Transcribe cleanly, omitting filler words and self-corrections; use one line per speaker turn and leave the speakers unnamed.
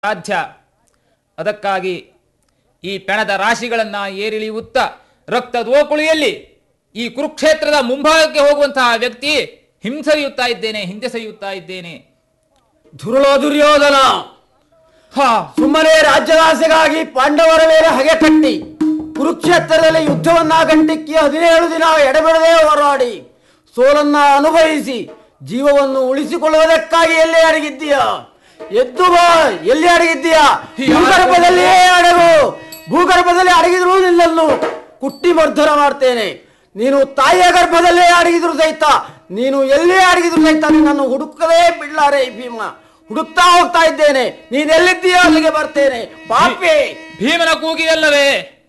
ಸಾಧ್ಯ. ಅದಕ್ಕಾಗಿ ಈ ಪೆಣದ ರಾಶಿಗಳನ್ನು ಏರಿಳಿಯುತ್ತ ರಕ್ತದೋಕುಳಿಯಲ್ಲಿ ಈ ಕುರುಕ್ಷೇತ್ರದ ಮುಂಭಾಗಕ್ಕೆ ಹೋಗುವಂತಹ ವ್ಯಕ್ತಿ ಹಿಂಸರಿಯುತ್ತಾ ಇದ್ದೇನೆ, ಹಿಂದೆ ಸರಿಯುತ್ತಾ ಇದ್ದೇನೆ.
ದುರ್ಯೋಧನ ಸುಮ್ಮನೆ ರಾಜ್ಯದಾಸೆಗಾಗಿ ಪಾಂಡವರ ಮೇಲೆ ಹಗೆ ಕಟ್ಟಿ ಕುರುಕ್ಷೇತ್ರದಲ್ಲಿ ಯುದ್ಧವನ್ನ ಗಂಟಿಕ್ಕಿ 17 ದಿನ ಎಡೆಬಿಡದೆ ಹೋರಾಡಿ ಸೋಲನ್ನ ಅನುಭವಿಸಿ ಜೀವವನ್ನು ಉಳಿಸಿಕೊಳ್ಳುವುದಕ್ಕಾಗಿ ಎಲ್ಲೇ ಅಡಗಿದ್ದೀಯಾ? ಎದ್ದು ಬಾ, ಎಲ್ಲಿ ಅಡಗಿದ್ದೀಯಾ? ಭೂಗರ್ಭದಲ್ಲಿಯೇ ಅಡಗು. ಭೂಗರ್ಭದಲ್ಲಿ ಅಡಗಿದ್ರು ನಿನ್ನನ್ನು ಕುಟ್ಟಿ ಮರ್ದನ ಮಾಡ್ತೇನೆ. ನೀನು ತಾಯಿಯ ಗರ್ಭದಲ್ಲೇ ಅಡಗಿದ್ರು ಸಹಿತ, ನೀನು ಎಲ್ಲೇ ಅಡಗಿದ್ರು ಸಹಿತ ನಿನ್ನನ್ನು ಹುಡುಕದೇ ಬಿಡ್ಲಾರೆ ಭೀಮ. ಹುಡುಕ್ತಾ ಹೋಗ್ತಾ ಇದ್ದೇನೆ, ನೀನೆಲ್ಲಿದ್ದೀಯೋ ಅಲ್ಲಿಗೆ ಬರ್ತೇನೆ. ಪಾಪಿ
ಭೀಮನ ಕೂಗಿಯಲ್ಲವೇ